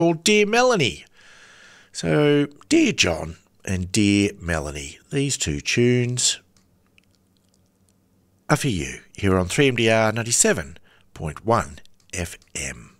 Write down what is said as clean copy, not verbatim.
called Dear Melanie. So, Dear John and Dear Melanie, these two tunes are for you here on 3MDR 97.1 FM.